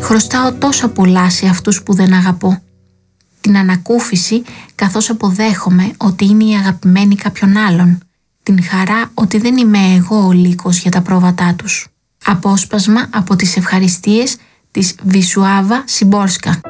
Χρωστάω τόσα πολλά σε αυτούς που δεν αγαπώ. Την ανακούφιση καθώς αποδέχομαι ότι είναι η αγαπημένη κάποιον άλλον. Την χαρά ότι δεν είμαι εγώ ο λύκος για τα πρόβατά τους. Απόσπασμα από τις ευχαριστίες της Βισουάβα Σιμπόρσκα.